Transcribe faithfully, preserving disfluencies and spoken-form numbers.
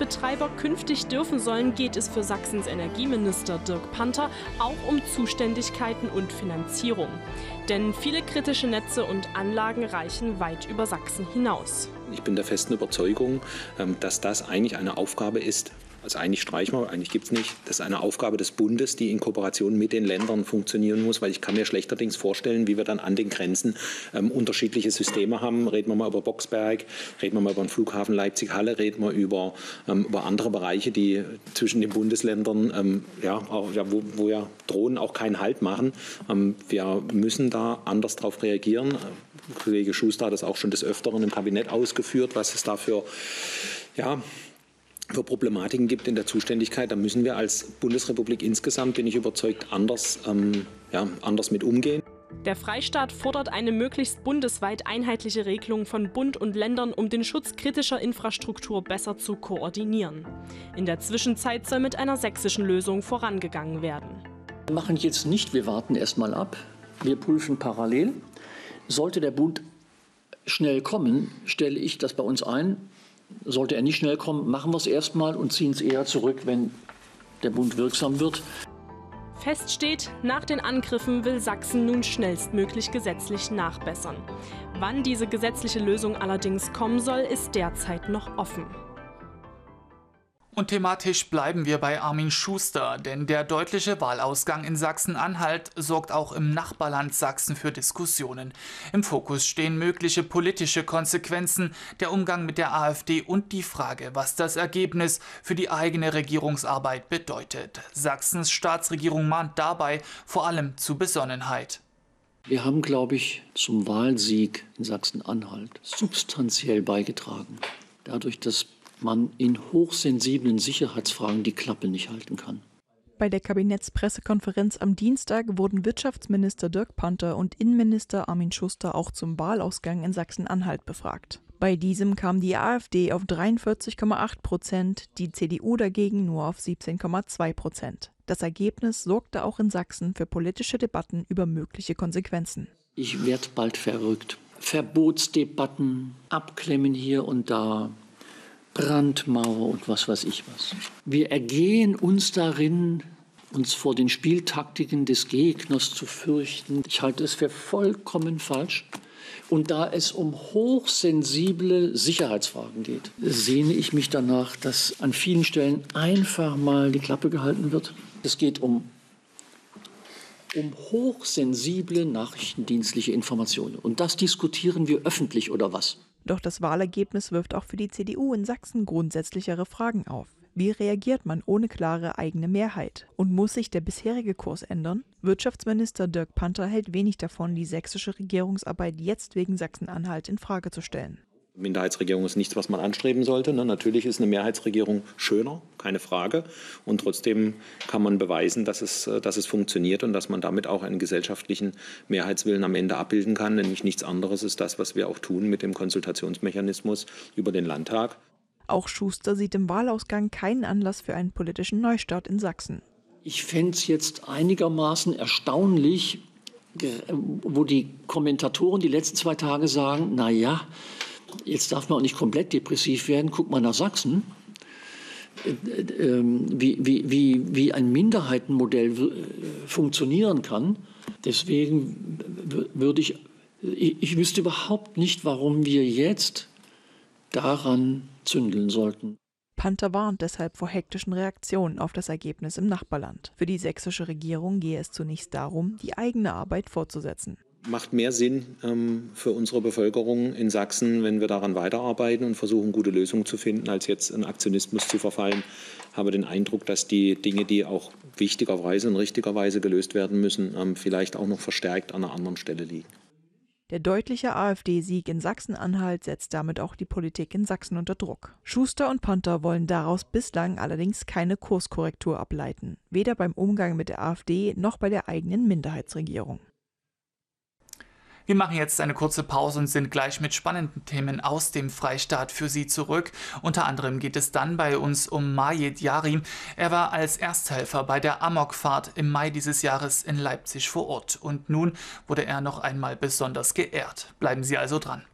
Netzbetreiber künftig dürfen sollen, geht es für Sachsens Energieminister Dirk Panther auch um Zuständigkeiten und Finanzierung. Denn viele kritische Netze und Anlagen reichen weit über Sachsen hinaus. Ich bin der festen Überzeugung, dass das eigentlich eine Aufgabe ist. Also eigentlich streichen wir, eigentlich gibt es nicht. Das ist eine Aufgabe des Bundes, die in Kooperation mit den Ländern funktionieren muss, weil ich kann mir schlechterdings vorstellen, wie wir dann an den Grenzen ähm, unterschiedliche Systeme haben. Reden wir mal über Boxberg, reden wir mal über den Flughafen Leipzig-Halle, reden wir über, ähm, über andere Bereiche, die zwischen den Bundesländern, ähm, ja, auch, ja, wo, wo ja Drohnen auch keinen Halt machen. Ähm, wir müssen da anders darauf reagieren. Kollege Schuster hat das auch schon des Öfteren im Kabinett ausgeführt, was es dafür, ja, für Problematiken gibt in der Zuständigkeit. Da müssen wir als Bundesrepublik insgesamt, bin ich überzeugt, anders, ähm, ja, anders mit umgehen. Der Freistaat fordert eine möglichst bundesweit einheitliche Regelung von Bund und Ländern, um den Schutz kritischer Infrastruktur besser zu koordinieren. In der Zwischenzeit soll mit einer sächsischen Lösung vorangegangen werden. Wir machen jetzt nicht, wir warten erst mal ab. Wir prüfen parallel. Sollte der Bund schnell kommen, stelle ich das bei uns ein. Sollte er nicht schnell kommen, machen wir es erstmal und ziehen es eher zurück, wenn der Bund wirksam wird. Fest steht, nach den Angriffen will Sachsen nun schnellstmöglich gesetzlich nachbessern. Wann diese gesetzliche Lösung allerdings kommen soll, ist derzeit noch offen. Und thematisch bleiben wir bei Armin Schuster, denn der deutliche Wahlausgang in Sachsen-Anhalt sorgt auch im Nachbarland Sachsen für Diskussionen. Im Fokus stehen mögliche politische Konsequenzen, der Umgang mit der AfD und die Frage, was das Ergebnis für die eigene Regierungsarbeit bedeutet. Sachsens Staatsregierung mahnt dabei vor allem zu Besonnenheit. Wir haben, glaube ich, zum Wahlsieg in Sachsen-Anhalt substanziell beigetragen, dadurch, dass man in hochsensiblen Sicherheitsfragen die Klappe nicht halten kann. Bei der Kabinettspressekonferenz am Dienstag wurden Wirtschaftsminister Dirk Panther und Innenminister Armin Schuster auch zum Wahlausgang in Sachsen-Anhalt befragt. Bei diesem kam die AfD auf dreiundvierzig Komma acht Prozent, die C D U dagegen nur auf siebzehn Komma zwei Prozent. Das Ergebnis sorgte auch in Sachsen für politische Debatten über mögliche Konsequenzen. Ich werde bald verrückt. Verbotsdebatten, Abklemmen hier und da, Brandmauer und was weiß ich was. Wir ergehen uns darin, uns vor den Spieltaktiken des Gegners zu fürchten. Ich halte es für vollkommen falsch. Und da es um hochsensible Sicherheitsfragen geht, sehne ich mich danach, dass an vielen Stellen einfach mal die Klappe gehalten wird. Es geht um, um hochsensible nachrichtendienstliche Informationen. Und das diskutieren wir öffentlich, oder was? Doch das Wahlergebnis wirft auch für die C D U in Sachsen grundsätzlichere Fragen auf. Wie reagiert man ohne klare eigene Mehrheit? Und muss sich der bisherige Kurs ändern? Wirtschaftsminister Dirk Panther hält wenig davon, die sächsische Regierungsarbeit jetzt wegen Sachsen-Anhalt in Frage zu stellen. Minderheitsregierung ist nichts, was man anstreben sollte. Natürlich ist eine Mehrheitsregierung schöner, keine Frage. Und trotzdem kann man beweisen, dass es, dass es funktioniert und dass man damit auch einen gesellschaftlichen Mehrheitswillen am Ende abbilden kann. Nämlich nichts anderes ist das, was wir auch tun mit dem Konsultationsmechanismus über den Landtag. Auch Schuster sieht im Wahlausgang keinen Anlass für einen politischen Neustart in Sachsen. Ich fände es jetzt einigermaßen erstaunlich, wo die Kommentatoren die letzten zwei Tage sagen, na ja, jetzt darf man auch nicht komplett depressiv werden. Guck mal nach Sachsen, wie, wie, wie, wie ein Minderheitenmodell funktionieren kann. Deswegen würde ich, ich wüsste überhaupt nicht, warum wir jetzt daran zündeln sollten. Panther warnt deshalb vor hektischen Reaktionen auf das Ergebnis im Nachbarland. Für die sächsische Regierung gehe es zunächst darum, die eigene Arbeit fortzusetzen. Macht mehr Sinn ähm, für unsere Bevölkerung in Sachsen, wenn wir daran weiterarbeiten und versuchen, gute Lösungen zu finden, als jetzt in Aktionismus zu verfallen. Ich habe den Eindruck, dass die Dinge, die auch wichtigerweise und richtigerweise gelöst werden müssen, ähm, vielleicht auch noch verstärkt an einer anderen Stelle liegen. Der deutliche AfD-Sieg in Sachsen-Anhalt setzt damit auch die Politik in Sachsen unter Druck. Schuster und Panther wollen daraus bislang allerdings keine Kurskorrektur ableiten, weder beim Umgang mit der AfD noch bei der eigenen Minderheitsregierung. Wir machen jetzt eine kurze Pause und sind gleich mit spannenden Themen aus dem Freistaat für Sie zurück. Unter anderem geht es dann bei uns um Majid Yari. Er war als Ersthelfer bei der Amokfahrt im Mai dieses Jahres in Leipzig vor Ort. Und nun wurde er noch einmal besonders geehrt. Bleiben Sie also dran.